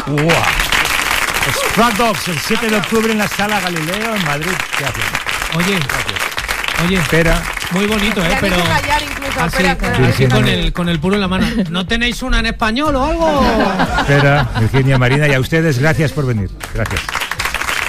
¡Wow! Struck Dogs, el 7 de octubre en la Sala Galileo, en Madrid. ¿Qué haces? Oye, espera. Muy bonito, pero callar incluso, así con el puro en la mano. ¿No tenéis una en español o algo? Espera, Virginia, Marina, y a ustedes gracias por venir. Gracias.